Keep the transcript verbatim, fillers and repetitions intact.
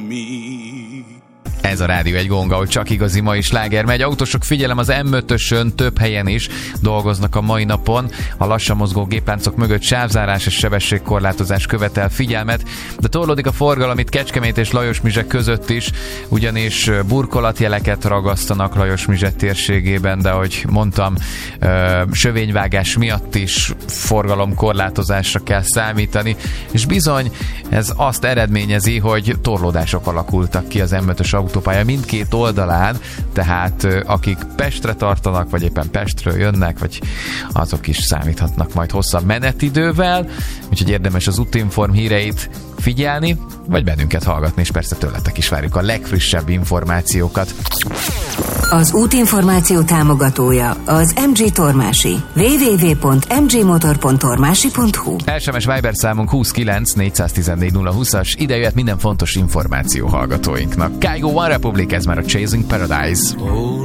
Ez a Rádió egy gong, ahol csak igazi mai sláger megy. Autósok, figyelem, az em ötösön több helyen is dolgoznak a mai napon. A lassan mozgó gépláncok mögött sávzárás és sebességkorlátozás követel figyelmet, de torlódik a forgalom itt Kecskemét és Lajosmizse között is, ugyanis burkolatjeleket ragasztanak Lajosmizse térségében, de ahogy mondtam, sövényvágás miatt is forgalomkorlátozásra kell számítani, és bizony ez azt eredményezi, hogy torlódások alakultak ki az em ötös autópálya mindkét oldalán, tehát akik Pestre tartanak, vagy éppen Pestről jönnek, vagy azok is számíthatnak majd hosszabb menetidővel, úgyhogy érdemes az Útinform híreit figyelni, vagy bennünket hallgatni, és persze tőletek is várjuk a legfrissebb információkat. Az útinformáció támogatója az em gé Tormási. double-u double-u double-u pont em gé motor pont tormási pont hu. es em es Viber számunk huszonkilenc négyszáztizennégy nulla húszas, ide jöhet minden fontos információ hallgatóinknak. Kygo One Republic, ez már a Chasing Paradise. Oh,